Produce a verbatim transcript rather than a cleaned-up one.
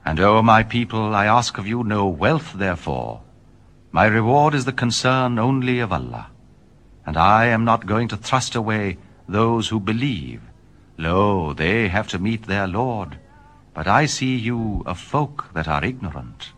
And, O my people, I ask of you no wealth therefore. My reward is the concern only of Allah. And I am not going to thrust away those who believe. Lo, they have to meet their Lord. But I see you a folk that are ignorant.